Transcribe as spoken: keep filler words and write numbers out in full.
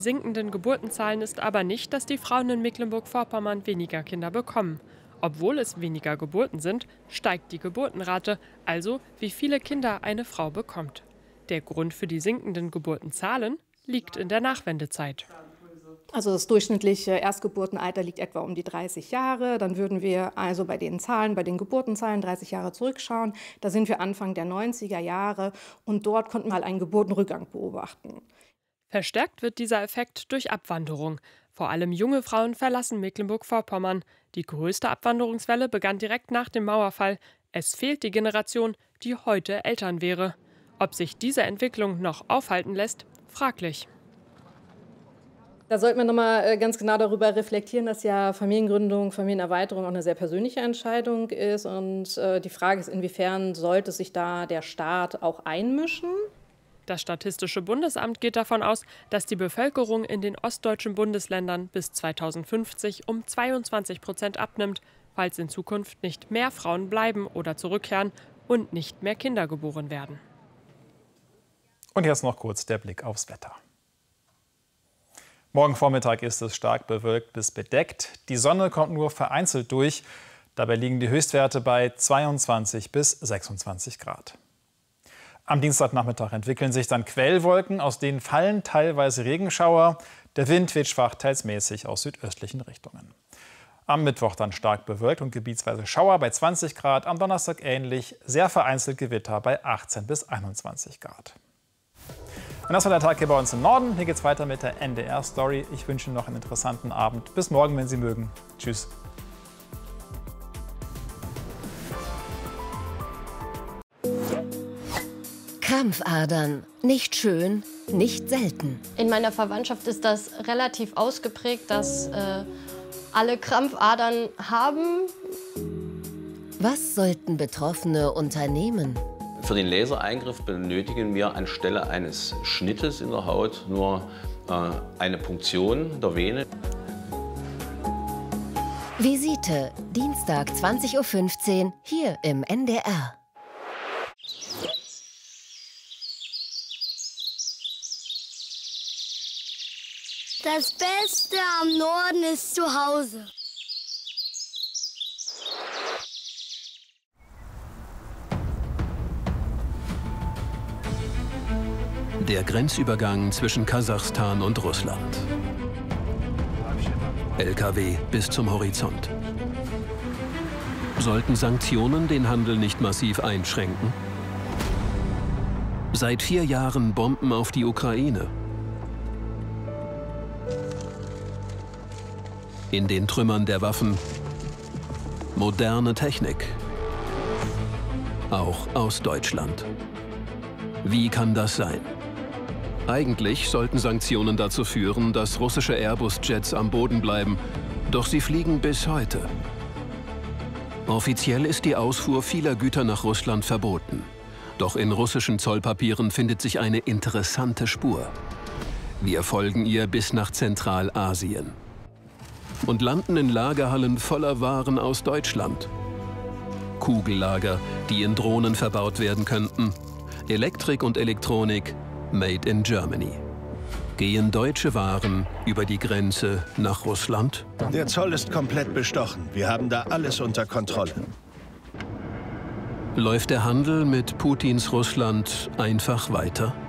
Sinkenden Geburtenzahlen ist aber nicht, dass die Frauen in Mecklenburg-Vorpommern weniger Kinder bekommen. Obwohl es weniger Geburten sind, steigt die Geburtenrate, also wie viele Kinder eine Frau bekommt. Der Grund für die sinkenden Geburtenzahlen liegt in der Nachwendezeit. Also das durchschnittliche Erstgeburtenalter liegt etwa um die dreißig Jahre. Dann würden wir also bei den Zahlen, bei den Geburtenzahlen dreißig Jahre zurückschauen. Da sind wir Anfang der neunziger Jahre und dort konnten wir halt einen Geburtenrückgang beobachten. Verstärkt wird dieser Effekt durch Abwanderung. Vor allem junge Frauen verlassen Mecklenburg-Vorpommern. Die größte Abwanderungswelle begann direkt nach dem Mauerfall. Es fehlt die Generation, die heute Eltern wäre. Ob sich diese Entwicklung noch aufhalten lässt, fraglich. Da sollte man noch mal ganz genau darüber reflektieren, dass ja Familiengründung, Familienerweiterung auch eine sehr persönliche Entscheidung ist. Und die Frage ist, inwiefern sollte sich da der Staat auch einmischen? Das Statistische Bundesamt geht davon aus, dass die Bevölkerung in den ostdeutschen Bundesländern bis zweitausendfünfzig um zweiundzwanzig Prozent abnimmt, falls in Zukunft nicht mehr Frauen bleiben oder zurückkehren und nicht mehr Kinder geboren werden. Und jetzt noch kurz der Blick aufs Wetter. Morgen Vormittag ist es stark bewölkt bis bedeckt. Die Sonne kommt nur vereinzelt durch. Dabei liegen die Höchstwerte bei zweiundzwanzig bis sechsundzwanzig Grad. Am Dienstagnachmittag entwickeln sich dann Quellwolken, aus denen fallen teilweise Regenschauer. Der Wind weht schwach teils mäßig aus südöstlichen Richtungen. Am Mittwoch dann stark bewölkt und gebietsweise Schauer bei zwanzig Grad. Am Donnerstag ähnlich, sehr vereinzelt Gewitter bei achtzehn bis einundzwanzig Grad. Und das war der Tag hier bei uns im Norden. Hier geht's weiter mit der N D R-Story. Ich wünsche Ihnen noch einen interessanten Abend. Bis morgen, wenn Sie mögen. Tschüss. Krampfadern. Nicht schön, nicht selten. In meiner Verwandtschaft ist das relativ ausgeprägt, dass äh, alle Krampfadern haben. Was sollten Betroffene unternehmen? Für den Lasereingriff benötigen wir anstelle eines Schnittes in der Haut nur äh, eine Punktion der Vene. Visite, Dienstag zwanzig Uhr fünfzehn, hier im N D R. Das Beste am Norden ist zu Hause. Der Grenzübergang zwischen Kasachstan und Russland. L K W bis zum Horizont. Sollten Sanktionen den Handel nicht massiv einschränken? Seit vier Jahren Bomben auf die Ukraine. In den Trümmern der Waffen moderne Technik. Auch aus Deutschland. Wie kann das sein? Eigentlich sollten Sanktionen dazu führen, dass russische Airbus-Jets am Boden bleiben, doch sie fliegen bis heute. Offiziell ist die Ausfuhr vieler Güter nach Russland verboten. Doch in russischen Zollpapieren findet sich eine interessante Spur. Wir folgen ihr bis nach Zentralasien und landen in Lagerhallen voller Waren aus Deutschland. Kugellager, die in Drohnen verbaut werden könnten. Elektrik und Elektronik, made in Germany. Gehen deutsche Waren über die Grenze nach Russland? Der Zoll ist komplett bestochen. Wir haben da alles unter Kontrolle. Läuft der Handel mit Putins Russland einfach weiter?